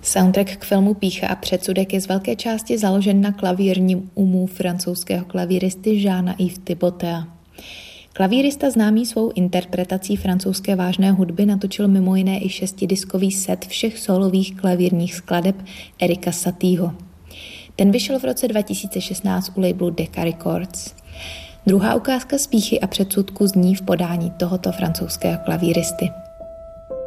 Soundtrack k filmu Pýcha a předsudek je z velké části založen na klavírním umu francouzského klavíristy Jeana-Yves Thibautea. Klavírista známý svou interpretací francouzské vážné hudby natočil mimo jiné i 6diskový set všech solových klavírních skladeb Erika Satieho. Ten vyšel v roce 2016 u labelu Decca Records. Druhá ukázka z Pýchy a předsudku zní v podání tohoto francouzského klavíristy.